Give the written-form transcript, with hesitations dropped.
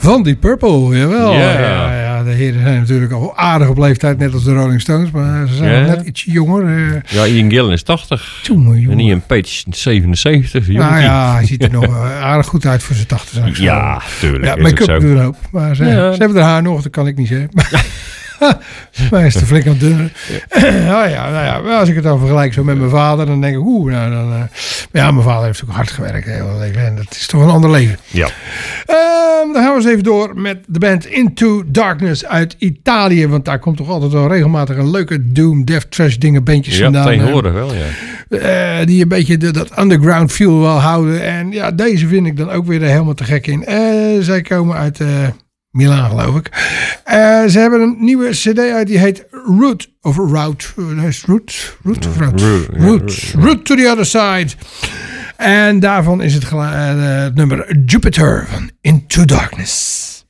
Van Deep Purple, jawel. Ja, de heren zijn natuurlijk al aardig op leeftijd, net als de Rolling Stones. Maar ze zijn nog net iets jonger. Ja, Ian Gillan is 80. Jongen. En Ian Page 77. Nou ja, hij ziet er nog aardig goed uit voor zijn 80. Ja, tuurlijk. Ja, make-up doet een hoop. Maar ze hebben er haar nog, dat kan ik niet zeggen. Maar is te flink aan dunner. Als ik het dan vergelijk zo met mijn vader, dan denk ik, mijn vader heeft ook hard gewerkt heel leven. En dat is toch een ander leven. Ja. Dan gaan we eens even door met de band Into Darkness uit Italië. Want daar komt toch altijd wel regelmatig een leuke doom, death, trash dingen, bandjes vandaan. Ja, tegenwoordig wel, ja. Die een beetje dat underground feel wel houden. En ja, deze vind ik dan ook weer helemaal te gek in. Zij komen uit Milaan, geloof ik. Ze hebben een nieuwe cd uit, die heet Route to the Other Side. En daarvan is het nummer Jupiter van Into Darkness.